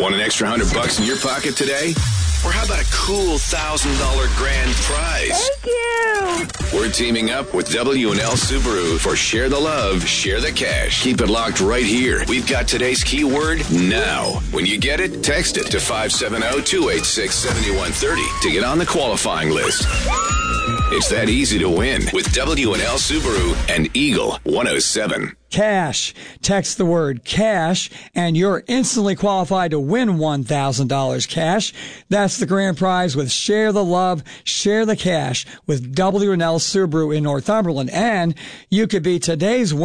Want an extra $100 in your pocket today? Or how about a cool $1,000 grand prize? Thank you. We're teaming up with W&L Subaru for Share the Love, Share the Cash. Keep it locked right here. We've got today's keyword now. When you get it, text it to 570-286-7130 to get on the qualifying list. It's that easy to win with W&L Subaru and Eagle 107. Cash. Text the word cash and you're instantly qualified to win $1,000 cash. That's the grand prize with Share the Love, Share the Cash with W&L Subaru in Northumberland. And you could be today's